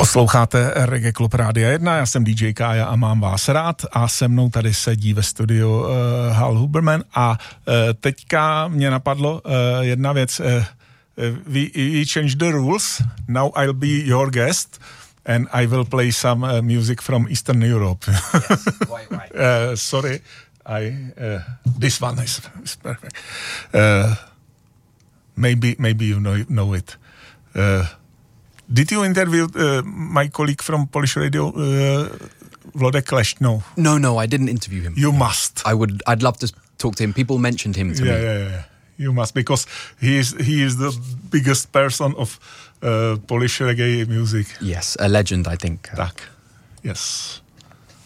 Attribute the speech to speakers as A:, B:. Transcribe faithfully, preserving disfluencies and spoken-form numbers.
A: Posloucháte Reggae Klub Rádia jedna, já jsem D J Kája a mám vás rád a se mnou tady sedí ve studiu uh, Hal Huberman a uh, teďka mě napadlo uh, jedna věc, uh, we, we changed the rules, now I'll be your guest and I will play some uh, music from Eastern Europe.
B: Yes, quite right.
A: uh, sorry, I, uh, this one is, is perfect. Uh, maybe, maybe you know, know it. Uh, Did you interview uh, my colleague from Polish Radio, uh, Wlodek Kleš? No.
B: No, no, I didn't interview him.
A: You must.
B: I would. I'd love to talk to him. People mentioned him to
A: yeah,
B: me.
A: Yeah, yeah, you must, because he is he is the biggest person of uh, Polish reggae music.
B: Yes, a legend, I think.
A: Tak, yes.